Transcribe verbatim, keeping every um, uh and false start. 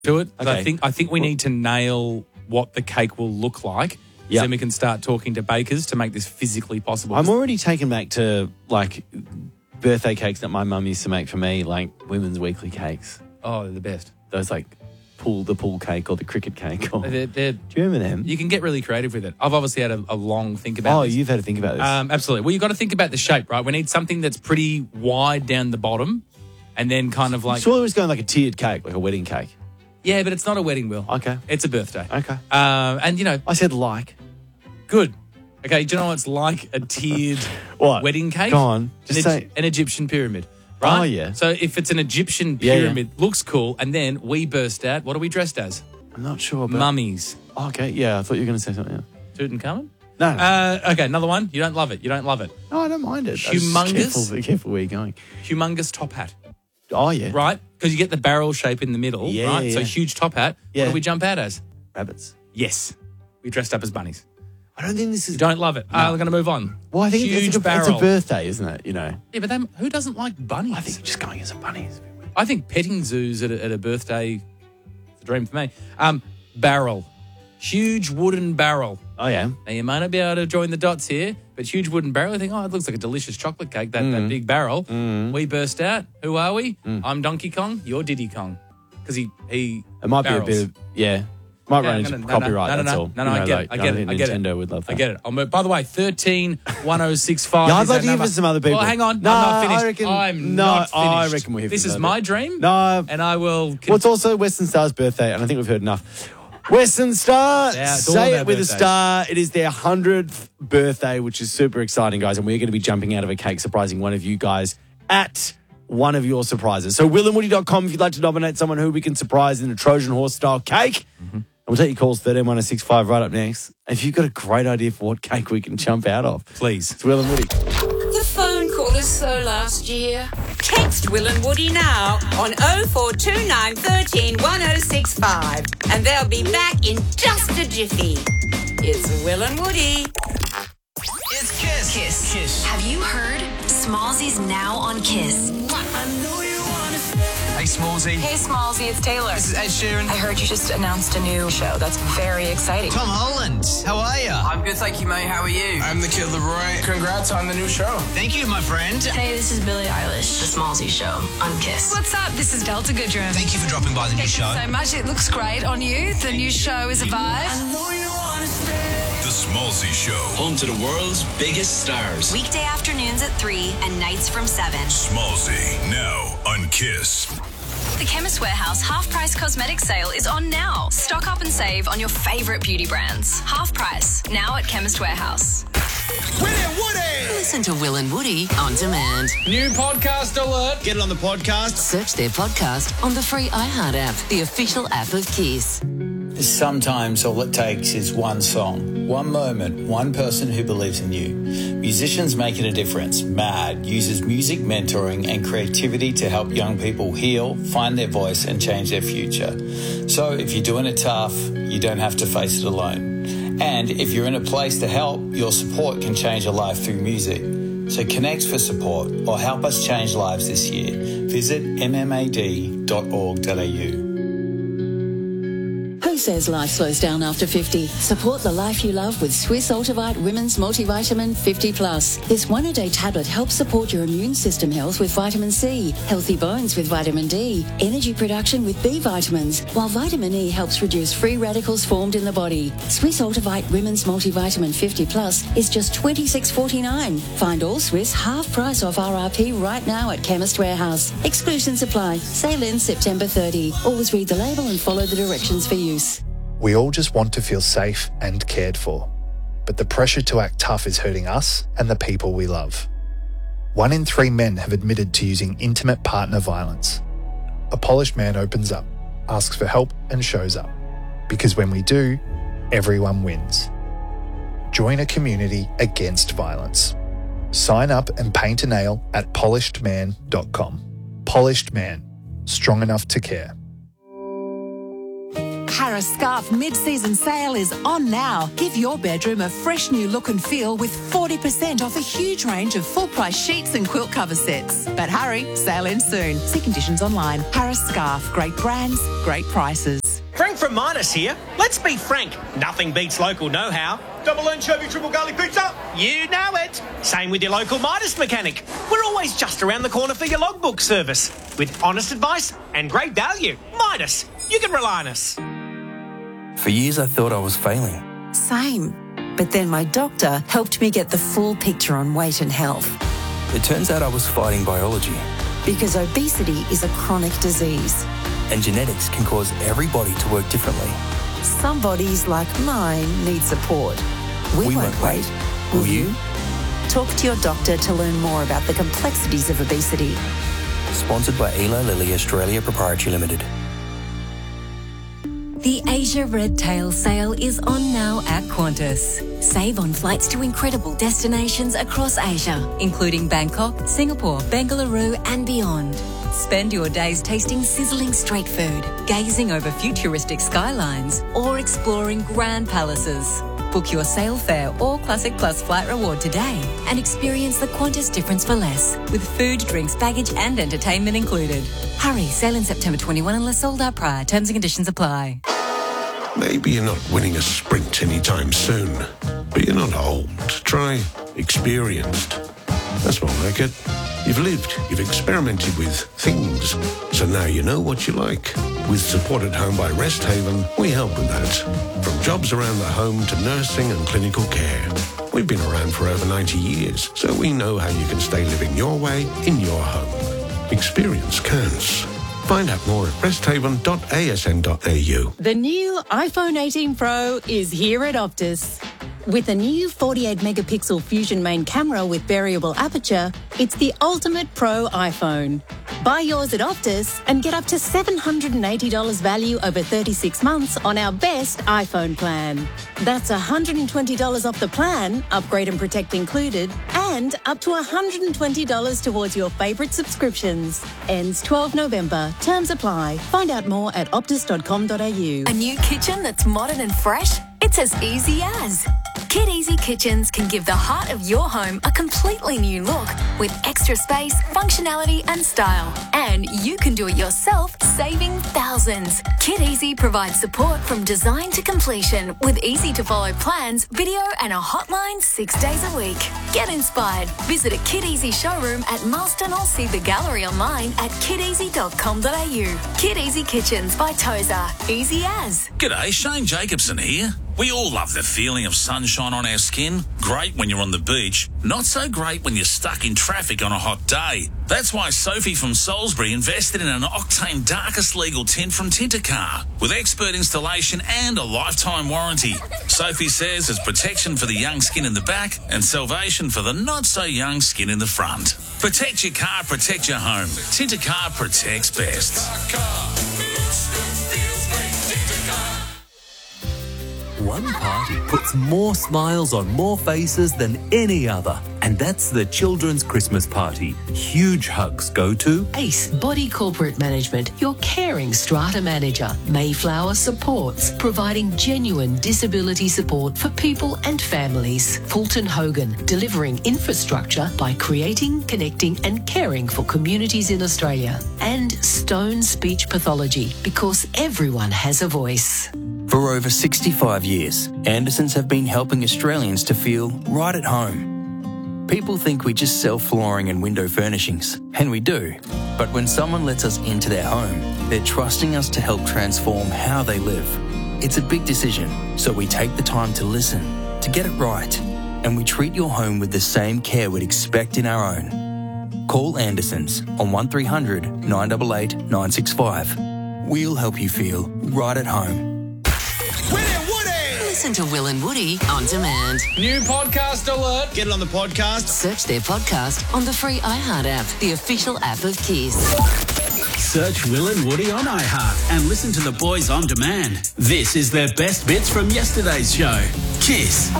to it. Okay. I think I think we need to nail what the cake will look like. Yep. Then we can start talking to bakers to make this physically possible. I'm already taken back to, like, birthday cakes that my mum used to make for me, like women's weekly cakes. Oh, they're the best. Those, like, pool the pool cake or the cricket cake. Or, They're, they're, do you remember them? you can get really creative with it. I've obviously had a, a long think about Oh, this. you've had to think about this. Um, absolutely. Well, you've got to think about the shape, right? We need something that's pretty wide down the bottom and then kind of like... So it was going like a tiered cake, like a wedding cake. Yeah, but it's not a wedding, Will. Okay. It's a birthday. Okay. Um, and, you know, I said like. good. Okay, do you know what's like a tiered What? wedding cake? Go on. Just an, say- an Egyptian pyramid, right? Oh, yeah. So if it's an Egyptian Yeah, yeah. pyramid, looks cool, and then we burst out, what are we dressed as? I'm not sure. But... Mummies. Okay, yeah, I thought you were going to say something else. Tutankhamun? No, no. Uh, okay, another one. You don't love it. You don't love it. no, I don't mind it. I'm just Humongous? Careful, be careful where you're going. Humongous top hat, Oh, yeah. right? Because you get the barrel shape in the middle, Yeah, right? yeah, So yeah. huge top hat. Yeah. What do we jump out as? Rabbits. Yes. We dressed up as bunnies. I don't think this is... You don't love it. Uh, we're going to move on. Well, I think huge it's, a, barrel. it's a birthday, isn't it? You know? Yeah, but then who doesn't like bunnies? I think just going as a bunny is a bit weird. I think petting zoos at a, at a birthday is a dream for me. Um, barrel. Huge wooden barrel. Oh, yeah. Now, you might not be able to join the dots here, but huge wooden barrel. I think, oh, it looks like a delicious chocolate cake, that, Mm. that big barrel. We burst out. Who are we? I'm Donkey Kong. You're Diddy Kong. Because he, he It might barrels. be a bit of... Yeah. Might Yeah, run no, into no, no, copyright, no, no, that's no, all. No, no, You I know, get like, it. I get think it. I get it. Nintendo would love that. I get it. I'll move. By the way, thirteen one oh six five. Yeah, I'd is like our to hear number. from some other people. Well, hang on. No, I'm not finished. I reckon- I'm no, not finished. I reckon we'll hear This from is some my other- dream. No. And I will... Well, it's also Western Star's birthday, and I think we've heard enough. Western Star, Yeah, it's all say about it with birthdays. a star. It is their hundredth birthday, which is super exciting, guys, and we're going to be jumping out of a cake, surprising one of you guys at one of your surprises. So will and woody dot com if you'd like to nominate someone who we can surprise in a Trojan horse-style cake. Mm-hmm. And we'll take your calls, thirteen one oh six five, right up next. If you've got a great idea for what cake we can jump out of, Please. it's Will and Woody. The phone call us so last year. Text Will and Woody now on oh four two nine, one three, one oh six five and they'll be back in just a jiffy. It's Will and Woody. It's Kiss. Kiss. Kiss. Have you heard? Smallsy's now on Kiss. Hey, Smallsy. Hey, Smallsy, it's Taylor. This is Ed Sheeran. I heard you just announced a new show. That's very exciting. Tom Holland. How are you? I'm good, thank you, mate. How are you? I'm the Kid Leroy. Congrats on the new show. Thank you, my friend. Hey, this is Billie Eilish. The Smallsy Show on Kiss. What's up? This is Delta Goodrum. Thank you for dropping by the new Thank show. you so much. It looks great on you. The new show is a vibe. The Smallsy Show. Home to the world's biggest stars. Weekday afternoons at three and nights from seven. Smallsy, now on Kiss. The Chemist Warehouse half-price cosmetic sale is on now. Stock up and save on your favourite beauty brands. Half price, now at Chemist Warehouse. Listen to Will and Woody on demand. New podcast alert. Get it on the podcast. Search their podcast on the free iHeart app, the official app of Kiss. Sometimes all it takes is one song, one moment, one person who believes in you. Musicians Making a Difference, MAD, uses music mentoring and creativity to help young people heal, find their voice and change their future. So if you're doing it tough, you don't have to face it alone. And if you're in a place to help, your support can change a life through music. So connect for support or help us change lives this year. Visit m m a d dot org dot a u. Who says life slows down after fifty? Support the life you love with Swiss Ultivite Women's Multivitamin fifty plus. This one-a-day tablet helps support your immune system health with vitamin C, healthy bones with vitamin D, energy production with B vitamins, while vitamin E helps reduce free radicals formed in the body. Swiss Ultivite Women's Multivitamin fifty plus is just twenty-six forty-nine. Find all Swiss half price off R R P right now at Chemist Warehouse. Exclusions apply. Sale ends September thirtieth. Always read the label and follow the directions for use. We all just want to feel safe and cared for, but the pressure to act tough is hurting us and the people we love. One in three men have admitted to using intimate partner violence. A polished man opens up, asks for help and shows up. Because when we do, everyone wins. Join a community against violence. Sign up and paint a nail at polished man dot com. Polished Man, strong enough to care. Harris Scarf mid-season sale is on now. Give your bedroom a fresh new look and feel with forty percent off a huge range of full-price sheets and quilt cover sets. But hurry, sale ends soon. See conditions online. Harris Scarf, great brands, great prices. Frank from Midas here. Let's be frank, nothing beats local know-how. Double anchovy, triple garlic pizza? You know it. Same with your local Midas mechanic. We're always just around the corner for your logbook service. With honest advice and great value. Midas, you can rely on us. For years I thought I was failing. Same. But then my doctor helped me get the full picture on weight and health. It turns out I was fighting biology. Because obesity is a chronic disease. And genetics can cause every body to work differently. Some bodies, like mine, need support. We, we won't, won't wait. wait. Will, Will you? you? Talk to your doctor to learn more about the complexities of obesity. Sponsored by Eli Lilly Australia Proprietary Limited. The Asia Red Tail sale is on now at Qantas. Save on flights to incredible destinations across Asia, including Bangkok, Singapore, Bengaluru and beyond. Spend your days tasting sizzling street food, gazing over futuristic skylines, or exploring grand palaces. Book your sail fare or Classic Plus flight reward today and experience the Qantas difference for less, with food, drinks, baggage and entertainment included. Hurry, sail in September twenty-first unless sold out prior. Terms and conditions apply. Maybe you're not winning a sprint anytime soon, but you're not old. Try experienced. That's more like it. You've lived, you've experimented with things, so now you know what you like. With Support at Home by Rest Haven, we help with that. From jobs around the home to nursing and clinical care. We've been around for over ninety years, so we know how you can stay living your way in your home. Experience counts. Find out more at rest haven dot a s n dot a u. The new iPhone eighteen Pro is here at Optus. With a new forty-eight megapixel Fusion main camera with variable aperture, it's the ultimate pro iPhone. Buy yours at Optus and get up to seven hundred eighty dollars value over thirty-six months on our best iPhone plan. That's one hundred twenty dollars off the plan, upgrade and protect included, and up to one hundred twenty dollars towards your favourite subscriptions. Ends twelfth November. Terms apply. Find out more at optus dot com dot a u. A new kitchen that's modern and fresh? It's as easy as. Kid Easy Kitchens can give the heart of your home a completely new look with extra space, functionality and style. And you can do it yourself, saving thousands. Kid Easy provides support from design to completion with easy-to-follow plans, video and a hotline six days a week. Get inspired. Visit a Kid Easy showroom at Marston or see the gallery online at kid easy dot com dot a u. Kid Easy Kitchens by Tozer. Easy as. G'day, Shane Jacobson here. We all love the feeling of sunshine on our skin. Great when you're on the beach. Not so great when you're stuck in traffic on a hot day. That's why Sophie from Salisbury invested in an octane darkest legal tint from Tintercar with expert installation and a lifetime warranty. Sophie says it's protection for the young skin in the back and salvation for the not so young skin in the front. Protect your car, protect your home. Tintercar protects best. One party puts more smiles on more faces than any other, and that's the Children's Christmas Party. Huge hugs go to Ace Body Corporate Management, your caring strata manager. Mayflower Supports, providing genuine disability support for people and families. Fulton Hogan, delivering infrastructure by creating, connecting and caring for communities in Australia. And Stone Speech Pathology, because everyone has a voice. For over sixty-five years, Andersons have been helping Australians to feel right at home. People think we just sell flooring and window furnishings, and we do. But when someone lets us into their home, they're trusting us to help transform how they live. It's a big decision, so we take the time to listen, to get it right, and we treat your home with the same care we'd expect in our own. Call Andersons on one three hundred nine eight eight nine six five. We'll help you feel right at home. Listen to Will and Woody on demand. New podcast alert. Get it on the podcast. Search their podcast on the free iHeart app, the official app of Kiss. Search Will and Woody on iHeart and listen to the boys on demand. This is their best bits from yesterday's show. Kiss.